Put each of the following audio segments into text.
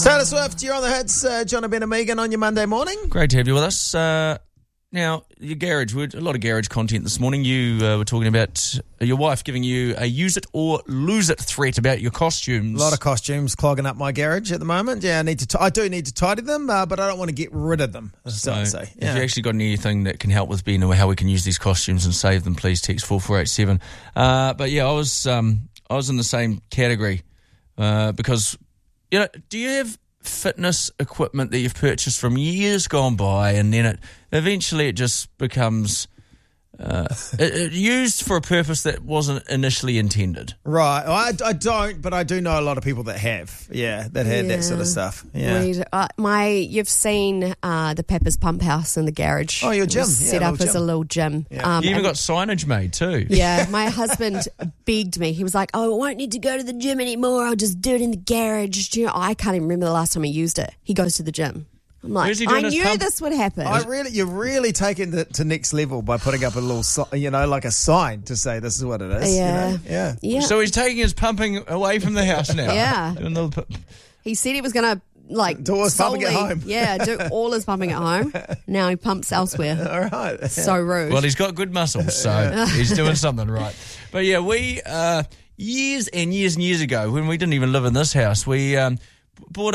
Taylor Swift, you're on the hits. John Ben and Megan on your Monday morning. Great to have you with us. Now, your garage, a lot of garage content this morning. You were talking about your wife giving you a use it or lose it threat about your costumes. A lot of costumes clogging up my garage at the moment. Yeah, I do need to tidy them, but I don't want to get rid of them. So I'd say. Yeah. If you actually got anything that can help with Ben or how we can use these costumes and save them, please text 4487. But yeah, I was in the same category because, do you have fitness equipment that you've purchased from years gone by, and then it just becomes used for a purpose that wasn't initially intended? Right. Well, I don't, but I do know a lot of people that have. Yeah, that had that sort of stuff. Yeah. You've seen the Peppers Pump House in the garage. Oh, your gym. Set up as a little gym. Yeah. You even got signage made too. Yeah, my husband begged me. He was like, "Oh, I won't need to go to the gym anymore. I'll just do it in the garage." I can't even remember the last time he used it. He goes to the gym. I'm like, I knew this would happen. You're really taking it to next level by putting up a little, like a sign to say this is what it is. Yeah. Yeah. So he's taking his pumping away from the house now. Yeah. He said he was going to do all his pumping at home. Yeah, do all his pumping at home. Now he pumps elsewhere. All right. So rude. Well, he's got good muscles, so he's doing something right. But yeah, we years and years and years ago, when we didn't even live in this house, we bought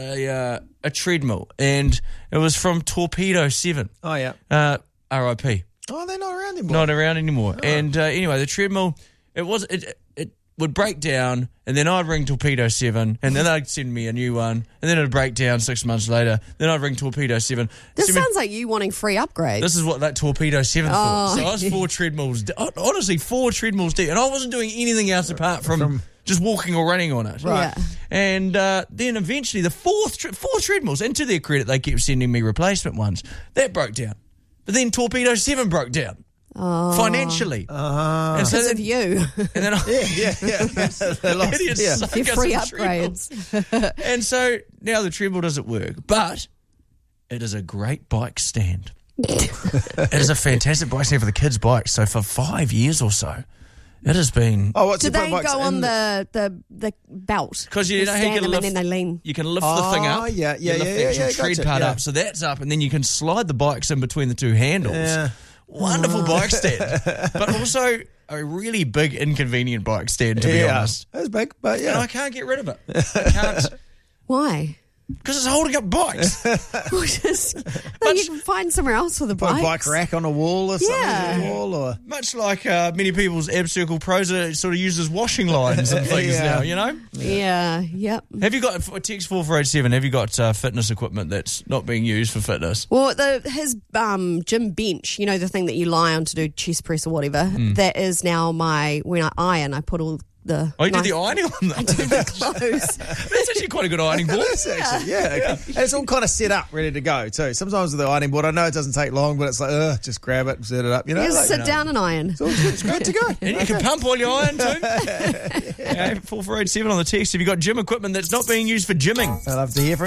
a treadmill, and it was from Torpedo 7. Oh, yeah. R.I.P. Oh, they're not around anymore. Not around anymore. Oh. And anyway, the treadmill, it would break down, and then I'd ring Torpedo 7, and then they'd send me a new one, and then it'd break down 6 months later. Then I'd ring Torpedo 7. This sounds like you wanting free upgrades. This is what that Torpedo 7 thought. So I was 4 treadmills, honestly, 4 treadmills deep, and I wasn't doing anything else apart from just walking or running on it. Right. Yeah. And then eventually the four treadmills, and to their credit, they kept sending me replacement ones. That broke down. But then Torpedo 7 broke down. Financially. And so because of you. And then They lost. Your free upgrades. And so now the treadmill doesn't work. But it is a great bike stand. It is a fantastic bike stand for the kids' bikes. So for 5 years or so, it has been. Oh, what's do they go on the belt? Because you know how you can lift, and then they lean. You can lift the thing up. Yeah. You lift the actual tread part up, so that's up, and then you can slide the bikes in between the two handles. Yeah. Wonderful bike stand, but also a really big inconvenient bike stand. To be honest, it's big, but and I can't get rid of it. I can't. Why? Because it's holding up bikes. You can find somewhere else for the bikes. Put a bike rack on a wall or something. On the wall, or much like many people's Ab Circle Pros are sort of used as washing lines and things now, you know? Yeah, yep. Have you got, text 4487, have you got fitness equipment that's not being used for fitness? Well, his gym bench, the thing that you lie on to do chest press or whatever, that is now when I iron, I put all the... Oh, you did the ironing on that? I do the clothes. That's actually quite a good ironing board. And it's all kind of set up, ready to go too. Sometimes with the ironing board, I know it doesn't take long, but it's like, just grab it, set it up. You just sit down and iron. It's good to go. And you can pump while you iron too. 4487 on the text. Have you got gym equipment that's not being used for gymming? I'd love to hear from you.